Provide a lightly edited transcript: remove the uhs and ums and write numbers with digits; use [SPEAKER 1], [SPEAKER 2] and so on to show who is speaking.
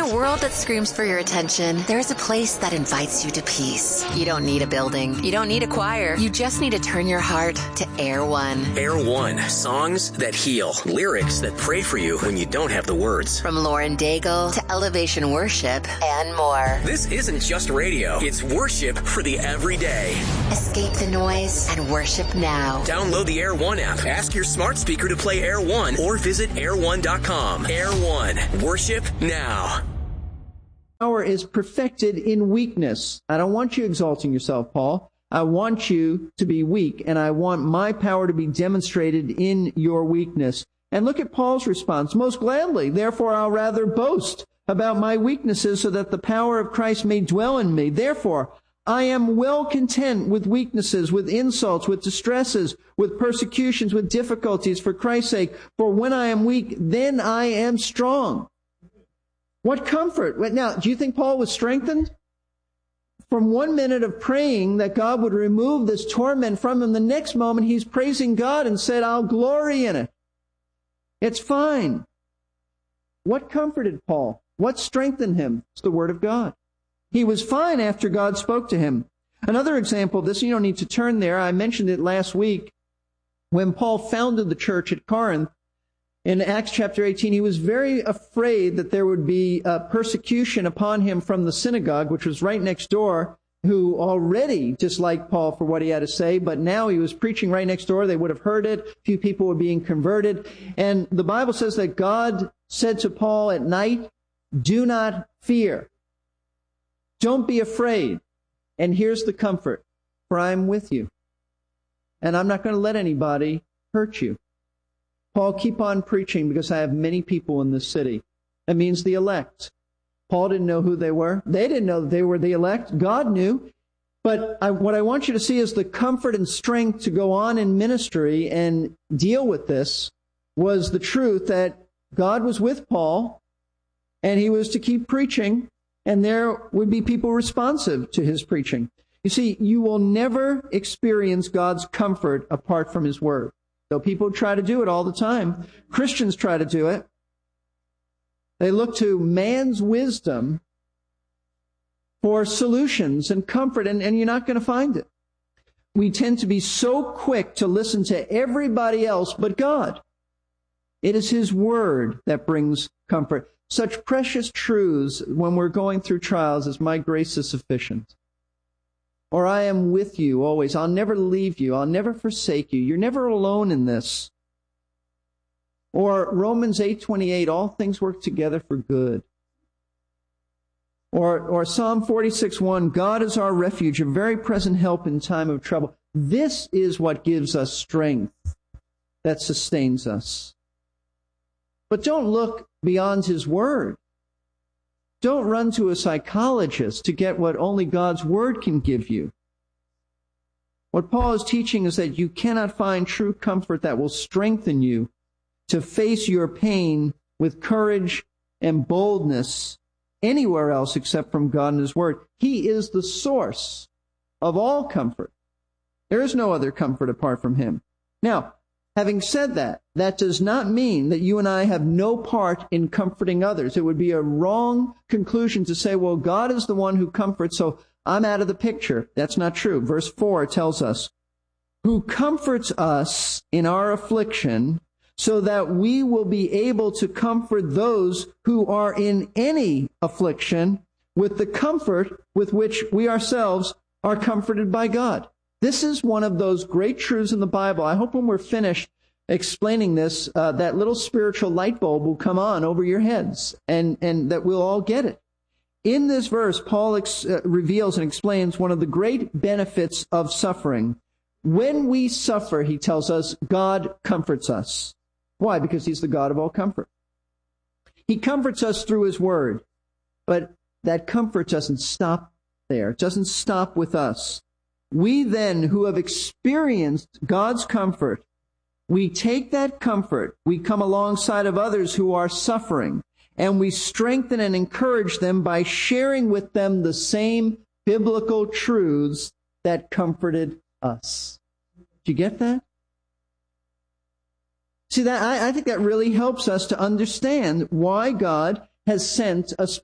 [SPEAKER 1] a world that screams for your attention, there's a place that invites you to peace. You don't need a building. You don't need a choir. You just need to turn your heart to Air One.
[SPEAKER 2] Air One. Songs that heal. Lyrics that pray for you when you don't have the words.
[SPEAKER 1] From Lauren Daigle to Elevation Worship and more.
[SPEAKER 2] This isn't just radio. It's worship for the everyday.
[SPEAKER 1] Escape the noise and worship now.
[SPEAKER 2] Download the Air One app. Ask your smart speaker to play Air One or visit air1.com. Air One. Worship now.
[SPEAKER 3] Power is perfected in weakness. I don't want you exalting yourself, Paul. I want you to be weak, and I want my power to be demonstrated in your weakness. And look at Paul's response. Most gladly, therefore I'll rather boast about my weaknesses so that the power of Christ may dwell in me. Therefore, I am well content with weaknesses, with insults, with distresses, with persecutions, with difficulties for Christ's sake. For when I am weak, then I am strong. What comfort. Now, do you think Paul was strengthened? From 1 minute of praying that God would remove this torment from him, the next moment he's praising God and said, I'll glory in it. It's fine. What comforted Paul? What strengthened him? It's the Word of God. He was fine after God spoke to him. Another example of this, you don't need to turn there. I mentioned it last week. When Paul founded the church at Corinth, in Acts chapter 18, he was very afraid that there would be persecution upon him from the synagogue, which was right next door, who already disliked Paul for what he had to say, but now he was preaching right next door. They would have heard it. A few people were being converted. And the Bible says that God said to Paul at night, do not fear. Don't be afraid. And here's the comfort, for I am with you. And I'm not going to let anybody hurt you. Paul, keep on preaching because I have many people in this city. That means the elect. Paul didn't know who they were. They didn't know that they were the elect. God knew. But what I want you to see is the comfort and strength to go on in ministry and deal with this was the truth that God was with Paul and he was to keep preaching and there would be people responsive to his preaching. You see, you will never experience God's comfort apart from his word. Though people try to do it all the time. Christians try to do it. They look to man's wisdom for solutions and comfort, and you're not going to find it. We tend to be so quick to listen to everybody else but God. It is his word that brings comfort. Such precious truths when we're going through trials as my grace is sufficient. Or I am with you always. I'll never leave you. I'll never forsake you. You're never alone in this. Or Romans 8:28, all things work together for good. Or Psalm 46:1, God is our refuge, a very present help in time of trouble. This is what gives us strength that sustains us. But don't look beyond his word. Don't run to a psychologist to get what only God's word can give you. What Paul is teaching is that you cannot find true comfort that will strengthen you to face your pain with courage and boldness anywhere else except from God and his word. He is the source of all comfort. There is no other comfort apart from him. Now, having said that, that does not mean that you and I have no part in comforting others. It would be a wrong conclusion to say, well, God is the one who comforts, so I'm out of the picture. That's not true. Verse 4 tells us, who comforts us in our affliction so that we will be able to comfort those who are in any affliction with the comfort with which we ourselves are comforted by God. This is one of those great truths in the Bible. I hope when we're finished explaining this, that little spiritual light bulb will come on over your heads and that we'll all get it. In this verse, Paul reveals and explains one of the great benefits of suffering. When we suffer, he tells us, God comforts us. Why? Because he's the God of all comfort. He comforts us through his word. But that comfort doesn't stop there. It doesn't stop with us. We then, who have experienced God's comfort, we take that comfort, we come alongside of others who are suffering, and we strengthen and encourage them by sharing with them the same biblical truths that comforted us. Do you get that? See, that I think that really helps us to understand why God has sent a